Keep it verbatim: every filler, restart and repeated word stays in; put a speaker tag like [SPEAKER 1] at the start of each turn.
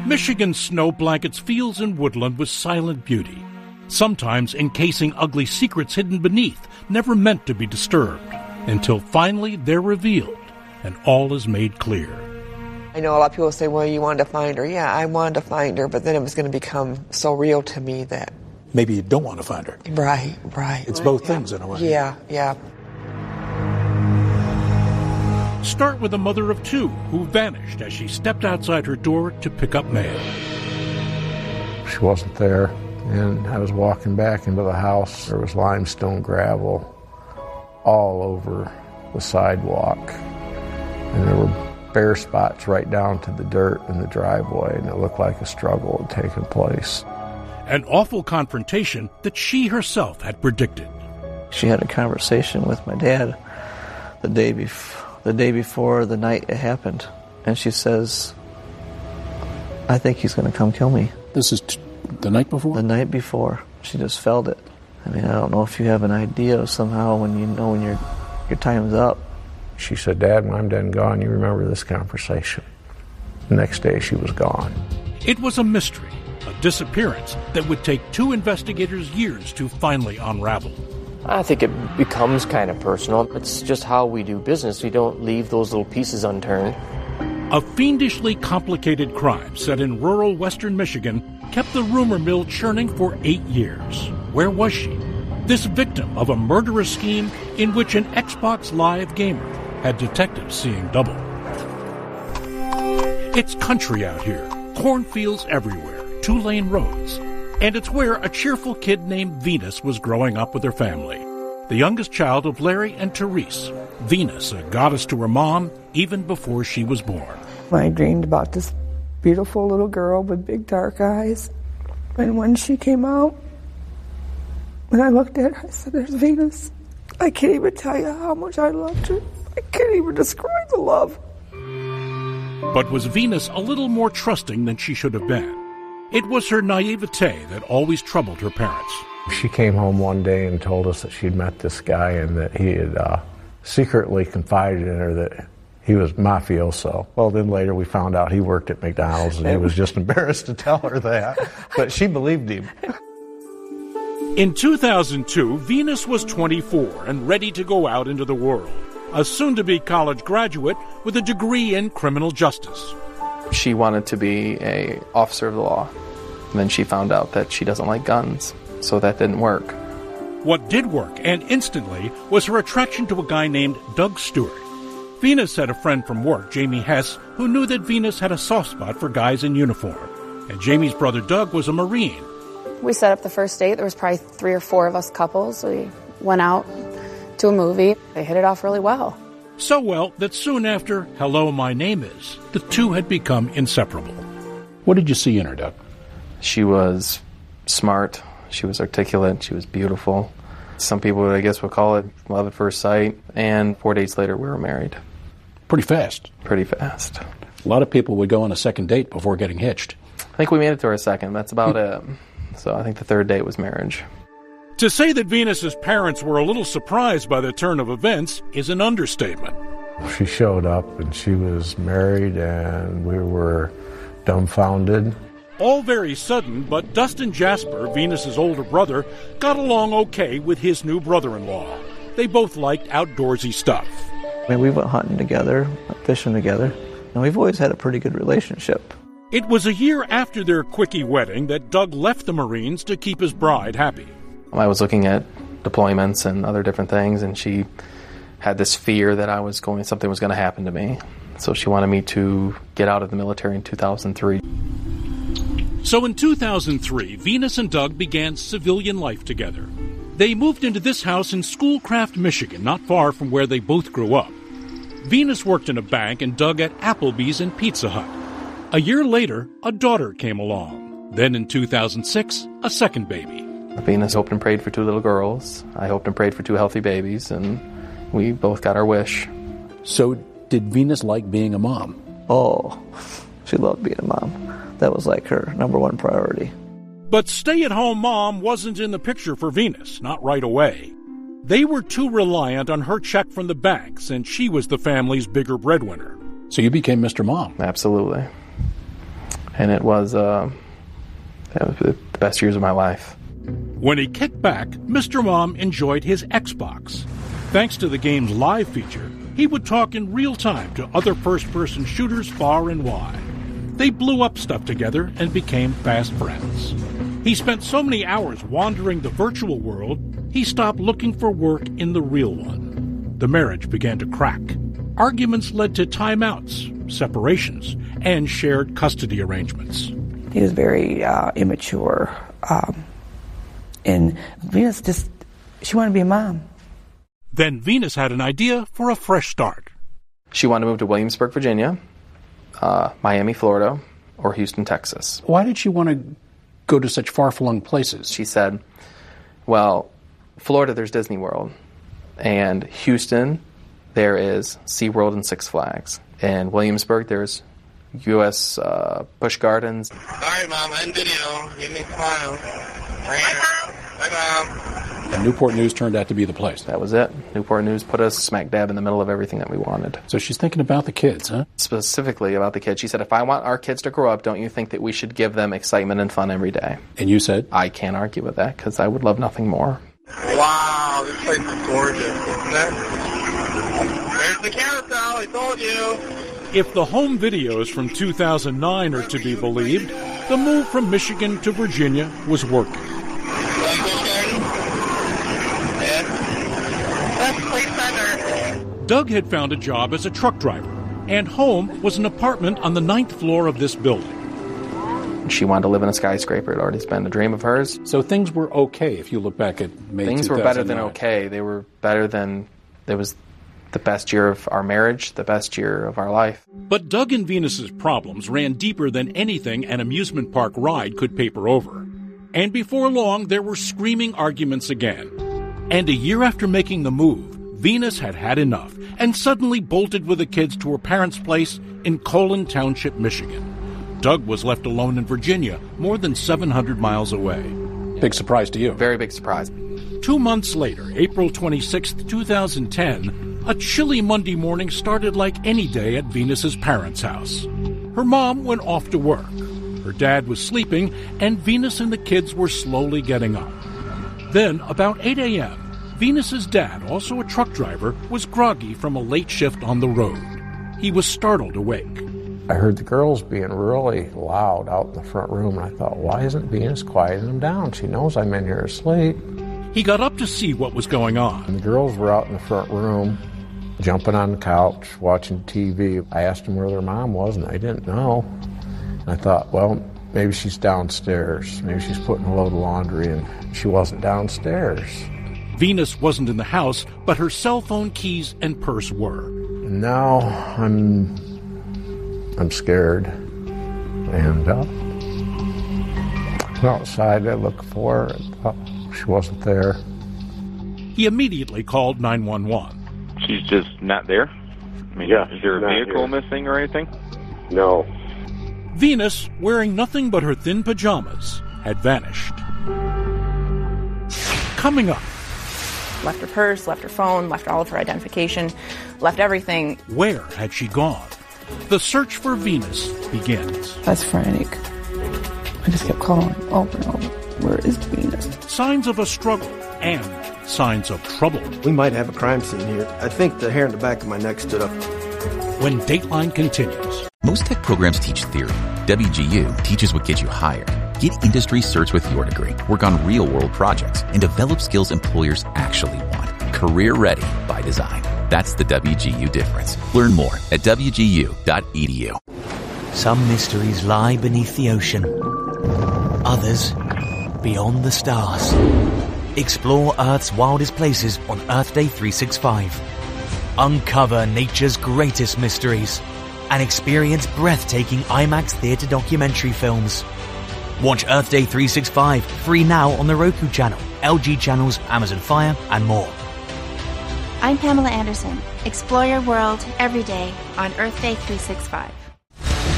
[SPEAKER 1] Michigan's snow blankets fields and woodland with silent beauty, sometimes encasing ugly secrets hidden beneath, never meant to be disturbed, until finally they're revealed and all is made clear.
[SPEAKER 2] I know a lot of people say, well, you wanted to find her. Yeah, I wanted to find her, but then it was going to become so real to me that...
[SPEAKER 3] Maybe you don't want to find her.
[SPEAKER 2] Right, right.
[SPEAKER 3] It's both
[SPEAKER 2] yeah.
[SPEAKER 3] things in a way.
[SPEAKER 2] Yeah, yeah.
[SPEAKER 1] Start with a mother of two who vanished as she stepped outside her door to pick up mail.
[SPEAKER 4] She wasn't there, and I was walking back into the house. There was limestone gravel all over the sidewalk, and there were bare spots right down to the dirt in the driveway, and it looked like a struggle had taken place.
[SPEAKER 1] An awful confrontation that she herself had predicted.
[SPEAKER 5] She had a conversation with my dad the day before. The day before the night it happened. And she says, I think he's going to come kill me.
[SPEAKER 3] This is t- the night before?
[SPEAKER 5] The night before. She just felt it. I mean, I don't know if you have an idea of somehow when you know when your your time's up.
[SPEAKER 4] She said, Dad, when I'm dead and gone, you remember this conversation. The next day she was gone.
[SPEAKER 1] It was a mystery, a disappearance that would take two investigators years to finally unravel.
[SPEAKER 6] I think it becomes kind of personal. It's just how we do business. We don't leave those little pieces unturned.
[SPEAKER 1] A fiendishly complicated crime set in rural western Michigan kept the rumor mill churning for eight years. Where was she? This victim of a murderous scheme in which an Xbox Live gamer had detectives seeing double. It's country out here, cornfields everywhere, two-lane roads. And it's where a cheerful kid named Venus was growing up with her family. The youngest child of Larry and Therese. Venus, a goddess to her mom, even before she was born.
[SPEAKER 7] I dreamed about this beautiful little girl with big dark eyes. And when she came out, when I looked at her, I said, there's Venus. I can't even tell you how much I loved her. I can't even describe the love.
[SPEAKER 1] But was Venus a little more trusting than she should have been? It was her naivete that always troubled her parents.
[SPEAKER 4] She came home one day and told us that she'd met this guy and that he had uh, secretly confided in her that he was mafioso. Well, then later we found out he worked at McDonald's and he was just embarrassed to tell her that. But she believed him.
[SPEAKER 1] In two thousand two, Venus was twenty-four and ready to go out into the world. A soon-to-be college graduate with a degree in criminal justice.
[SPEAKER 8] She wanted to be an officer of the law. And then she found out that she doesn't like guns, so that didn't work.
[SPEAKER 1] What did work, and instantly, was her attraction to a guy named Doug Stewart. Venus had a friend from work, Jamie Hess, who knew that Venus had a soft spot for guys in uniform. And Jamie's brother Doug was a Marine.
[SPEAKER 9] We set up the first date. There was probably three or four of us couples. We went out to a movie. They hit it off really well.
[SPEAKER 1] So well that soon after Hello, My Name Is, the two had become inseparable.
[SPEAKER 3] What did you see in her, Doug?
[SPEAKER 8] She was smart. She was articulate. She was beautiful. Some people, I guess, would call it love at first sight. And four days later, we were married.
[SPEAKER 3] Pretty fast.
[SPEAKER 8] Pretty fast.
[SPEAKER 3] A lot of people would go on a second date before getting hitched.
[SPEAKER 8] I think we made it to our second. That's about it. So I think the third date was marriage.
[SPEAKER 1] To say that Venus's parents were a little surprised by the turn of events is an understatement.
[SPEAKER 4] She showed up and she was married and we were dumbfounded.
[SPEAKER 1] All very sudden, but Dustin Jasper, Venus's older brother, got along okay with his new brother-in-law. They both liked outdoorsy stuff.
[SPEAKER 5] I mean, we went hunting together, fishing together, and we've always had a pretty good relationship.
[SPEAKER 1] It was a year after their quickie wedding that Doug left the Marines to keep his bride happy.
[SPEAKER 8] I was looking at deployments and other different things, and she had this fear that I was going, something was going to happen to me. So she wanted me to get out of the military in two thousand three.
[SPEAKER 1] So in two thousand three, Venus and Doug began civilian life together. They moved into this house in Schoolcraft, Michigan, not far from where they both grew up. Venus worked in a bank and Doug at Applebee's and Pizza Hut. A year later, a daughter came along. Then in two thousand six, a second baby.
[SPEAKER 8] Venus hoped and prayed for two little girls. I hoped and prayed for two healthy babies, and we both got our wish.
[SPEAKER 3] So did Venus like being a mom?
[SPEAKER 5] Oh, she loved being a mom. That was like her number one priority.
[SPEAKER 1] But stay-at-home mom wasn't in the picture for Venus, not right away. They were too reliant on her check from the bank, since she was the family's bigger breadwinner.
[SPEAKER 3] So you became Mister Mom?
[SPEAKER 8] Absolutely. And it was, uh, it was the best years of my life.
[SPEAKER 1] When he kicked back, Mister Mom enjoyed his Xbox. Thanks to the game's live feature, he would talk in real time to other first-person shooters far and wide. They blew up stuff together and became fast friends. He spent so many hours wandering the virtual world, he stopped looking for work in the real one. The marriage began to crack. Arguments led to timeouts, separations, and shared custody arrangements.
[SPEAKER 7] He was very uh, immature. Um, and Venus just, she wanted to be a mom.
[SPEAKER 1] Then Venus had an idea for a fresh start.
[SPEAKER 8] She wanted to move to Williamsburg, Virginia, uh, Miami, Florida, or Houston, Texas.
[SPEAKER 3] Why did she want to go to such far-flung places?
[SPEAKER 8] She said, well, Florida, there's Disney World. And Houston, there is SeaWorld and Six Flags. And Williamsburg, there's U S Uh, Busch Gardens.
[SPEAKER 10] Sorry, Mom, I'm in video. Give me a smile. Bye, Mom.
[SPEAKER 3] And Newport News turned out to be the place.
[SPEAKER 8] That was it. Newport News put us smack dab in the middle of everything that we wanted.
[SPEAKER 3] So she's thinking about the kids, huh?
[SPEAKER 8] Specifically about the kids. She said, if I want our kids to grow up, don't you think that we should give them excitement and fun every day?
[SPEAKER 3] And you said?
[SPEAKER 8] I can't argue with that, because I would love nothing more.
[SPEAKER 10] Wow, this place is gorgeous, isn't it? There's the carousel, I told you.
[SPEAKER 1] If the home videos from two thousand nine are to be believed, the move from Michigan to Virginia was working. Doug had found a job as a truck driver, and home was an apartment on the ninth floor of this building.
[SPEAKER 8] She wanted to live in a skyscraper. It had already been a dream of hers.
[SPEAKER 3] So things were okay if you look back at May
[SPEAKER 8] Things were better than okay. They were better than, it was the best year of our marriage, the best year of our life.
[SPEAKER 1] But Doug and Venus's problems ran deeper than anything an amusement park ride could paper over. And before long, there were screaming arguments again. And a year after making the move, Venus had had enough and suddenly bolted with the kids to her parents' place in Colon Township, Michigan. Doug was left alone in Virginia, more than seven hundred miles away.
[SPEAKER 3] Big surprise to you.
[SPEAKER 8] Very big surprise.
[SPEAKER 1] Two months later, April twenty-sixth, two thousand ten, a chilly Monday morning started like any day at Venus's parents' house. Her mom went off to work. Her dad was sleeping, and Venus and the kids were slowly getting up. Then, about eight a.m., Venus's dad, also a truck driver, was groggy from a late shift on the road. He was startled awake.
[SPEAKER 4] I heard the girls being really loud out in the front room, and I thought, why isn't Venus quieting them down? She knows I'm in here asleep.
[SPEAKER 1] He got up to see what was going on.
[SPEAKER 4] And the girls were out in the front room, jumping on the couch, watching T V. I asked them where their mom was, and they didn't know. And I thought, well, maybe she's downstairs. Maybe she's putting a load of laundry, and she wasn't downstairs.
[SPEAKER 1] Venus wasn't in the house, but her cell phone keys and purse were.
[SPEAKER 4] And now I'm, I'm scared. And uh, I went outside, I looked for her, and thought she wasn't there.
[SPEAKER 1] He immediately called nine one one.
[SPEAKER 11] She's just not there? I mean, yeah, is there a vehicle here. Missing or anything?
[SPEAKER 4] No.
[SPEAKER 1] Venus, wearing nothing but her thin pajamas, had vanished. Coming up.
[SPEAKER 12] Left her purse, left her phone, left all of her identification, left everything.
[SPEAKER 1] Where had she gone? The search for Venus begins.
[SPEAKER 7] I was frantic. I just kept calling over and over. Where is Venus?
[SPEAKER 1] Signs of a struggle and signs of trouble.
[SPEAKER 13] We might have a crime scene here. I think the hair in the back of my neck stood up.
[SPEAKER 1] When Dateline continues.
[SPEAKER 14] Most tech programs teach theory. W G U teaches what gets you hired. Get industry certs with your degree, work on real-world projects, and develop skills employers actually want. Career ready by design. That's the W G U difference. Learn more at W G U dot E D U.
[SPEAKER 15] Some mysteries lie beneath the ocean. Others beyond the stars. Explore Earth's wildest places on Earth Day three sixty-five. Uncover nature's greatest mysteries and experience breathtaking IMAX theater documentary films. Watch Earth Day three sixty-five free now on the Roku channel, L G channels, Amazon Fire, and more.
[SPEAKER 16] I'm Pamela Anderson. Explore your world every day on Earth Day three sixty-five.